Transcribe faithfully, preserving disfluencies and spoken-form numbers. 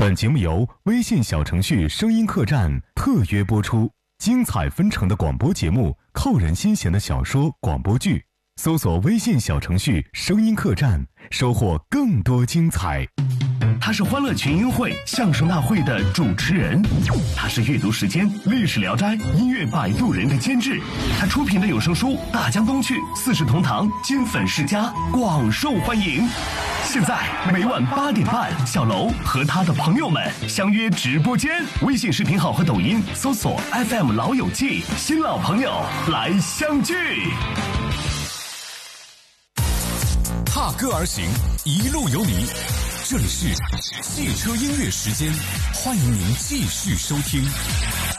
本节目由微信小程序声音客栈特约播出，精彩纷呈的广播节目，扣人心弦的小说广播剧，搜索微信小程序声音客栈，收获更多精彩。 他是欢乐群英会相声大会的主持人，他是阅读时间历史聊斋音乐摆渡人的监制，他出品的有声书《大江东去》《四世同堂》《金粉世家》广受欢迎。现在每晚八点半，小楼和他的朋友们相约直播间，微信视频号和抖音搜索 F M 老友记，新老朋友来相聚。 踏歌而行，一路有你。这里是汽车音乐时间，欢迎您继续收听。